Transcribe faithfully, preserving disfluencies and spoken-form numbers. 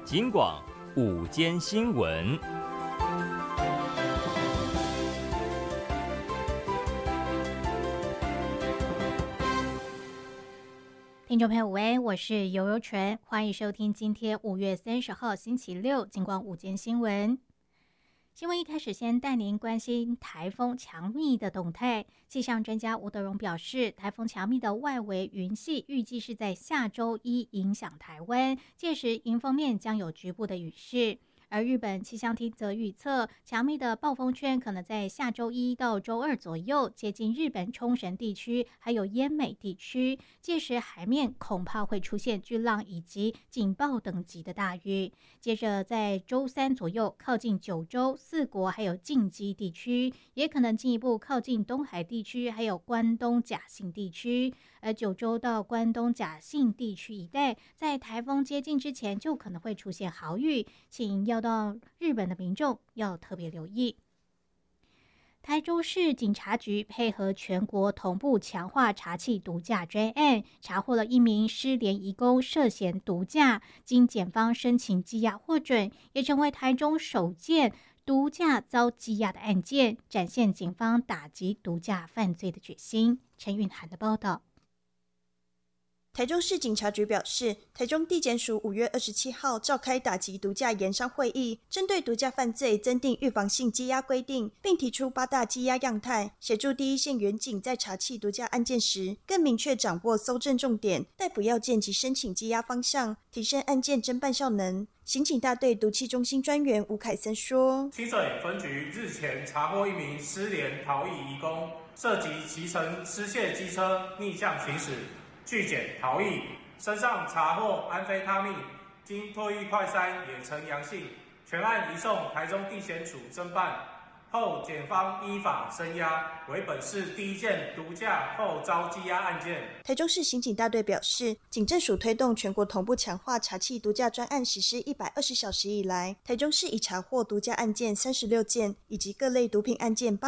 警广午间新闻。 听众朋友午安，我是尤尤纯，欢迎收听今天五月三十号星期六警广午间新闻。新闻一开始先带您关心台风强密的动态。气象专家吴德荣表示，台风强密的外围云系预计是在下周一影响台湾，届时迎风面将有局部的雨势。而日本气象厅则预测，强密的暴风圈可能在下周一到周二左右接近日本冲绳地区，还有奄美地区。届时海面恐怕会出现巨浪以及警报等级的大雨。接着在周三左右靠近九州、四国还有近畿地区，也可能进一步靠近东海地区，还有关东甲信地区。而九州到关东甲信地区一带，在台风接近之前就可能会出现豪雨，请要到日本的民众要特别留意。台中市警察局配合全国同步强化查缉毒驾专案，查获了一名失联移工涉嫌毒驾，经检方申请羁押获准，也成为台中首件毒驾遭羁押的案件，展现警方打击毒驾犯罪的决心。陈韵涵的报道。 台中市警察局表示，台中地检署五月二十七号召开打击毒驾研商会议，针对毒驾犯罪增订预防性羁押规定，并提出八大羁押样态，协助第一线员警在查缉毒驾案件时，更明确掌握搜证重点、逮捕要件及申请羁押方向，提升案件侦办效能。刑警大队毒气中心专员吴凯森说， 清水分局日前查获一名失联逃逸移工，涉及骑乘失窃机车逆向行驶拒检逃逸，身上查获安非他命，经唾液快筛也呈阳性，全案移送台中地检署侦办。后检方依法声押，为本市第一件毒驾后遭羁押案件。 台中市刑警大队表示，警政署推动全国同步强化查缉毒驾专案实施一百二十小时以来，台中市已查获毒驾案件三十六件，以及各类毒品案件